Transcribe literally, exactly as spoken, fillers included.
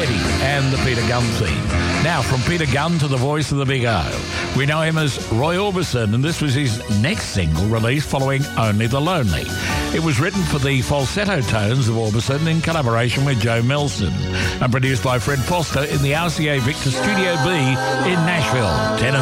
Betty and the Peter Gunn theme. Now, from Peter Gunn to the voice of the Big O, we know him as Roy Orbison, and this was his next single released following Only the Lonely. It was written for the falsetto tones of Orbison in collaboration with Joe Melson and produced by Fred Foster in the R C A Victor Studio B in Nashville, Tennessee.